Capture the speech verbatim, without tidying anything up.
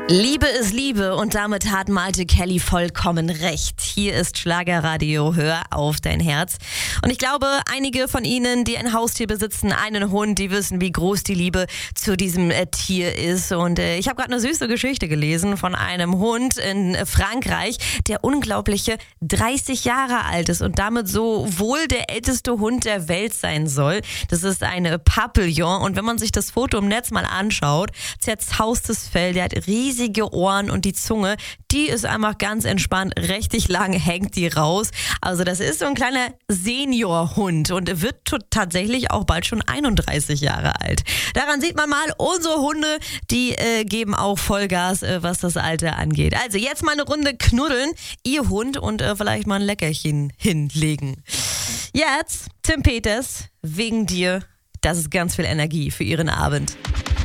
Liebe ist Liebe und damit hat Malte Kelly vollkommen recht. Hier ist Schlagerradio, hör auf dein Herz. Und ich glaube, einige von Ihnen, die ein Haustier besitzen, einen Hund, die wissen, wie groß die Liebe zu diesem äh, Tier ist. Und äh, ich habe gerade eine süße Geschichte gelesen von einem Hund in äh, Frankreich, der unglaubliche dreißig Jahre alt ist und damit so wohl der älteste Hund der Welt sein soll. Das ist ein Papillon und wenn man sich das Foto im Netz mal anschaut, zerzaustes Fell, der hat riesige Ohren und die Zunge, die ist einfach ganz entspannt, richtig lang hängt die raus. Also das ist so ein kleiner Seniorhund und wird t- tatsächlich auch bald schon einunddreißig Jahre alt. Daran sieht man mal, unsere Hunde, die äh, geben auch Vollgas, äh, was das Alter angeht. Also jetzt mal eine Runde knuddeln, ihr Hund und äh, vielleicht mal ein Leckerchen hinlegen. Jetzt Tim Peters, wegen dir, das ist ganz viel Energie für Ihren Abend.